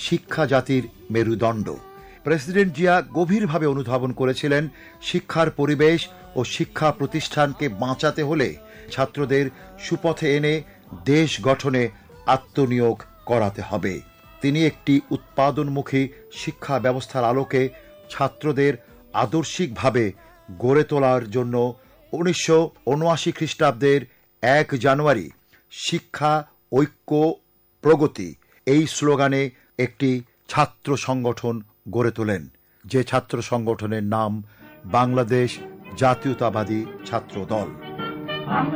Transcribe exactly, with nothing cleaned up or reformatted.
শিক্ষা জাতির মেরুদণ্ড। প্রেসিডেন্ট জিয়া গভীরভাবে অনুধাবন করেছিলেন শিক্ষার পরিবেশ ও শিক্ষা প্রতিষ্ঠানকে বাঁচাতে হলে ছাত্রদের সুপথে এনে দেশ গঠনে আত্মনিয়োগ করাতে হবে। তিনি একটি উৎপাদনমুখী শিক্ষা ব্যবস্থার আলোকে ছাত্রদের আদর্শিকভাবে গড়ে তোলার জন্য উনিশশো উনআশি খ্রিস্টাব্দের এক জানুয়ারি শিক্ষা ঐক্য প্রগতি এই স্লোগানে একটি ছাত্র সংগঠন গড়ে তোলেন, যে ছাত্র সংগঠনের নাম বাংলাদেশ জাতীয়তাবাদী ছাত্র দল।